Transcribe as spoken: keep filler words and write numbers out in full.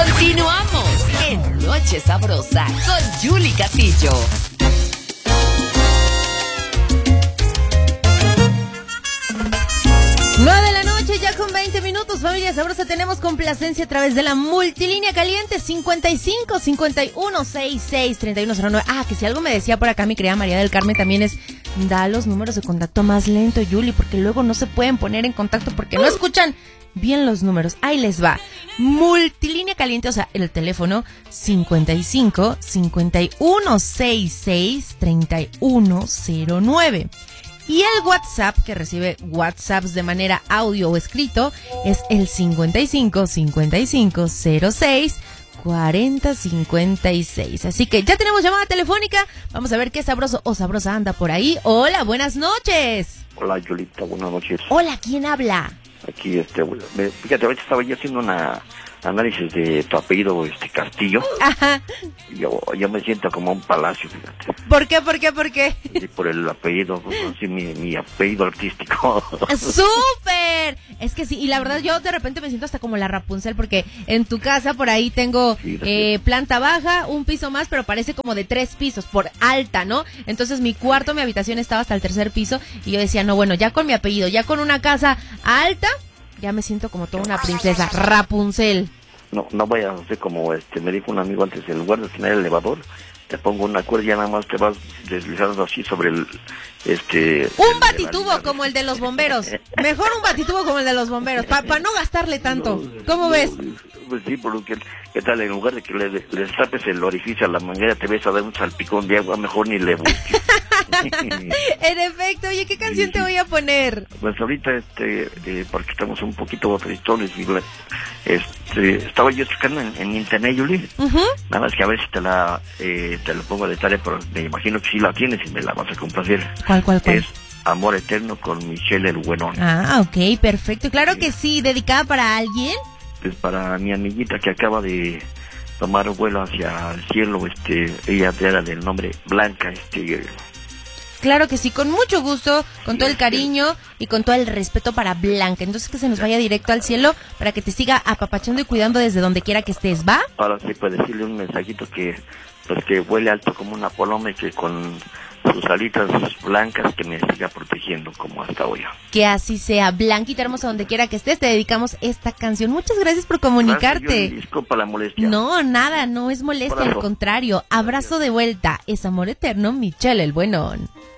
Continuamos en Noche Sabrosa con Yuli Castillo. nueve de la noche, ya con veinte minutos, familia sabrosa, tenemos complacencia a través de la multilínea caliente cincuenta y cinco, cincuenta y uno, sesenta y seis, treinta y uno cero nueve. Ah, que si algo me decía por acá mi querida María del Carmen también es, da los números de contacto más lento, Yuli, porque luego no se pueden poner en contacto porque no escuchan bien los números. Ahí les va. Multilínea caliente, o sea, el teléfono cincuenta y cinco, cincuenta y uno, sesenta y seis, treinta y uno cero nueve. Y el WhatsApp, que recibe WhatsApps de manera audio o escrito, es el cincuenta y cinco, cincuenta y cinco, cero seis, cuarenta, cincuenta y seis. Así que ya tenemos llamada telefónica. Vamos a ver qué sabroso o sabrosa anda por ahí. Hola, buenas noches. Hola, Yolita, buenas noches. Hola, ¿quién habla? Aquí, este, me- fíjate, ahorita estaba yo haciendo una análisis de tu apellido, este, Castillo. Ajá. Yo, yo me siento como un palacio, fíjate. ¿Por qué, por qué, por qué? Y por el apellido, pues, así mi, mi apellido artístico. ¡Súper! Es que sí, y la verdad yo de repente me siento hasta como la Rapunzel, porque en tu casa por ahí tengo Sí, eh, planta baja, un piso más, pero parece como de tres pisos, por alta, ¿no? Entonces mi cuarto, mi habitación estaba hasta el tercer piso, y yo decía, no, bueno, ya con mi apellido, ya con una casa alta, ya me siento como toda una princesa, Rapunzel. No, no vayas a hacer como, este, me dijo un amigo antes, en lugar de tener el elevador, te pongo una cuerda y ya nada más te vas deslizando así sobre el, este... Un el- batitubo la- como el de los bomberos. Mejor un batitubo como el de los bomberos, para pa no gastarle tanto. ¿Cómo ves? Pues sí, porque, ¿qué tal? En lugar de que le, le tapes el orificio a la manguera, te ves a dar un salpicón de agua, mejor ni le busques. En efecto, oye, ¿qué canción te voy a poner? Pues ahorita, este, eh, porque estamos un poquito tristones, y la- este, estaba yo checando en, en internet, Yuli, Ujú. nada más que a ver si te la, eh, te la pongo de tarea, pero me imagino que sí la tienes y me la vas a complacer. ¿Cuál, cuál, cuál? Es Amor Eterno con Michelle el Buenón. Ah, ok, perfecto. Claro que sí, dedicada para alguien. Es para mi amiguita que acaba de tomar vuelo hacia el cielo, este, ella era del nombre Blanca, este, Claro que sí, con mucho gusto, con todo el cariño y con todo el respeto para Blanca. Entonces que se nos vaya directo al cielo para que te siga apapachando y cuidando desde donde quiera que estés, ¿va? ahora sí puede decirle un mensajito que, pues que vuele alto como una paloma y que con sus alitas blancas que me siga protegiendo como hasta hoy. Que así sea. Blanquita hermosa, donde quiera que estés, te dedicamos esta canción. Muchas gracias por comunicarte. Gracias, Yuli, disculpa la molestia. No, nada, no es molestia, al Abrazo. contrario. Abrazo de vuelta. Es Amor Eterno, Michelle el Buenón.